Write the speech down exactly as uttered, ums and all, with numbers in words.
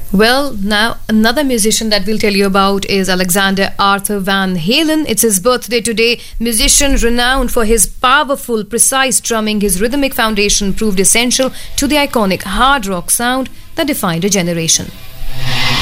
Well, now another musician that we'll tell you about is Alexander Arthur Van Halen. It's his birthday today. Musician renowned for his powerful, precise drumming, his rhythmic foundation proved essential to the iconic hard rock sound that defined a generation.